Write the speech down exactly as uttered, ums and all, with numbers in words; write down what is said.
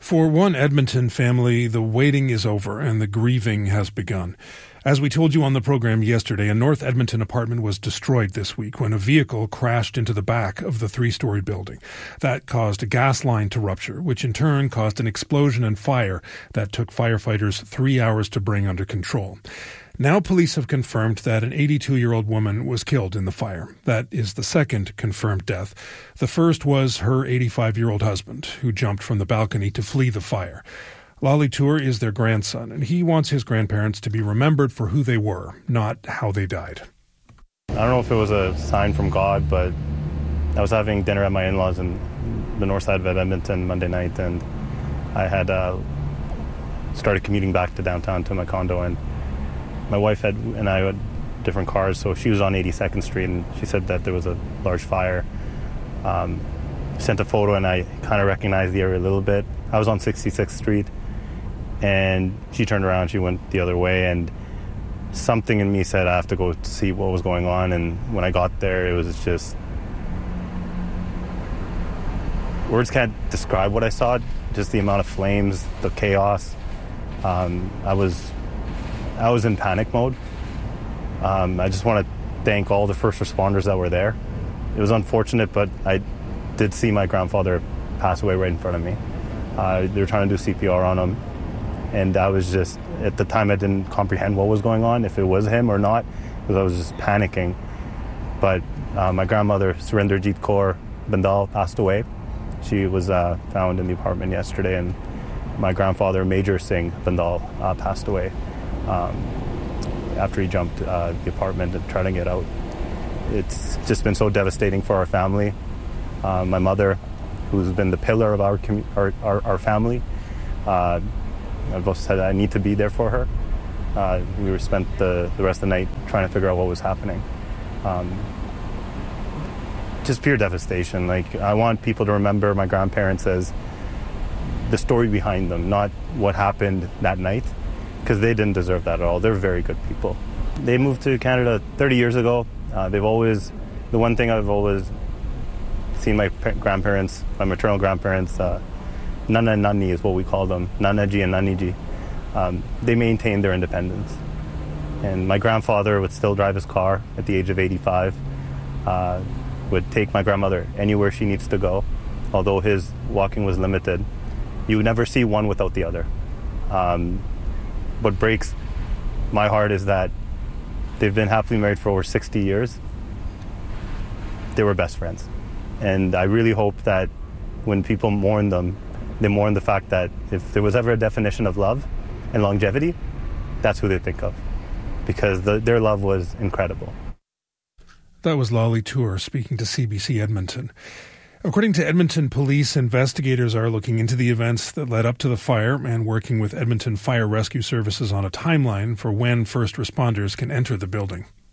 For one Edmonton family, the waiting is over and the grieving has begun. As we told you on the program yesterday, a North Edmonton apartment was destroyed this week when a vehicle crashed into the back of the three-story building. That caused a gas line to rupture, which in turn caused an explosion and fire that took firefighters three hours to bring under control. Now police have confirmed that an eighty-two-year-old woman was killed in the fire. That is the second confirmed death. The first was her eighty-five-year-old husband, who jumped from the balcony to flee the fire. Lolly Tour is their grandson, and he wants his grandparents to be remembered for who they were, not how they died. I don't know if it was a sign from God, but I was having dinner at my in-laws in the north side of Edmonton Monday night, and I had uh, started commuting back to downtown to my condo, and my wife had and I had different cars, so she was on eighty-second Street, and she said that there was a large fire. Um, sent a photo, and I kind of recognized the area a little bit. I was on sixty-sixth Street, and she turned around, she went the other way, and something in me said I have to go see what was going on. And when I got there, it was just... words can't describe what I saw, just the amount of flames, the chaos. Um, I was... I was in panic mode. Um, I just want to thank all the first responders that were there. It was unfortunate, but I did see my grandfather pass away right in front of me. Uh, they were trying to do C P R on him, and I was just, at the time I didn't comprehend what was going on, if it was him or not, because I was just panicking. But uh, my grandmother, Surendrajit Kaur Bandal, passed away. She was uh, found in the apartment yesterday, and my grandfather, Major Singh Bandal, uh, passed away. Um, after he jumped uh, the apartment and tried to get out. It's just been so devastating for our family. Uh, my mother, who's been the pillar of our commu- our, our, our family, uh, I've also said I need to be there for her. Uh, we were spent the, the rest of the night trying to figure out what was happening. Um, just pure devastation. Like, I want people to remember my grandparents as the story behind them, not what happened that night, because they didn't deserve that at all. They're very good people. They moved to Canada thirty years ago. Uh, they've always, the one thing I've always seen my pa- grandparents, my maternal grandparents, uh, Nana and Nani is what we call them, Nanaji and Naniji, um, they maintained their independence. And my grandfather would still drive his car at the age of eighty-five, uh, would take my grandmother anywhere she needs to go, although his walking was limited. You would never see one without the other. Um, What breaks my heart is that they've been happily married for over sixty years. They were best friends. And I really hope that when people mourn them, they mourn the fact that if there was ever a definition of love and longevity, that's who they think of. Because the, their love was incredible. That was Lolly Tour speaking to C B C Edmonton. According to Edmonton police, investigators are looking into the events that led up to the fire and working with Edmonton Fire Rescue Services on a timeline for when first responders can enter the building.